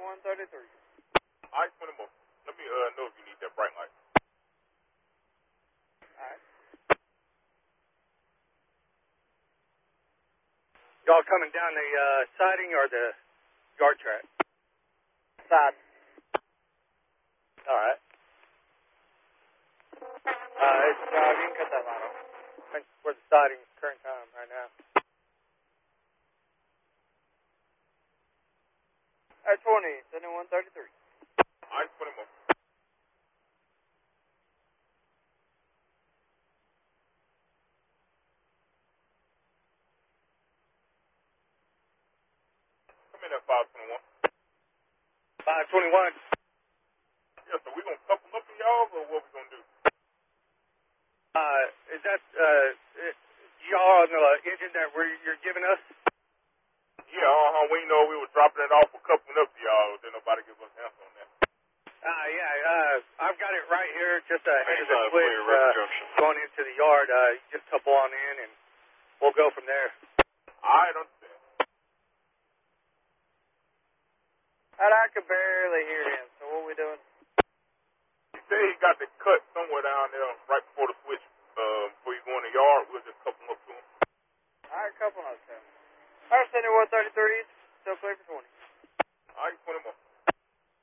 7133. Alright, 20 more. Let me know if you need that bright light. Alright. Y'all coming down the siding or the yard track? Side. Alright. You can cut that line off. Where's the siding current time right now? Alright, 20, 7133. Alright, 20 more. Come in at 521. 521. Yeah, so we gonna couple up for y'all, or what we gonna do? Is that y'all on the engine that you're giving us? Yeah, we know we were dropping it off for coupling up to y'all. Didn't nobody give us an answer on that. I've got it right here, just ahead of the switch, going into the yard. Just couple on in, and we'll go from there. I understand. I could barely hear him, so what we doing? He said he got the cut somewhere down there right before the switch. Before you go in the yard, we'll just couple up to him. Alright, couple of them. Alright, 7133, still clear for 20. Alright, 20 more.